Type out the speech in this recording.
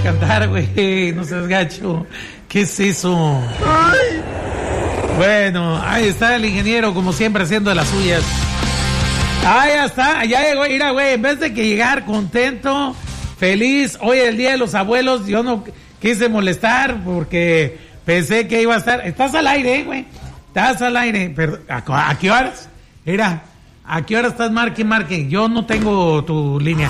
cantar, güey. No seas gacho. ¿Qué es eso? Ay. Bueno, ahí está el ingeniero, como siempre, haciendo de las suyas. Ah, ya está, ya llegó. Mira, güey, en vez de que llegar contento, feliz, hoy es el Día de los Abuelos, yo no quise molestar porque pensé que iba a estar. Estás al aire, güey. Estás al aire. Pero, ¿a qué horas? Mira, ¿a qué hora estás marque? Yo no tengo tu línea.